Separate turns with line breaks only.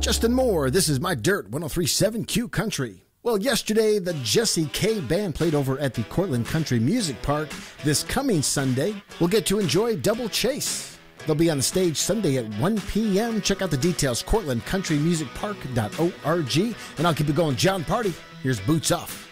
Justin Moore, this is My Dirt, 103.7 Q Country. Well, yesterday, the Jesse K Band played over at the Cortland Country Music Park. This coming Sunday, we'll get to enjoy Double Chase. They'll be on the stage Sunday at 1 p.m. Check out the details, cortlandcountrymusicpark.org. And I'll keep it going. John Party, here's Boots Off.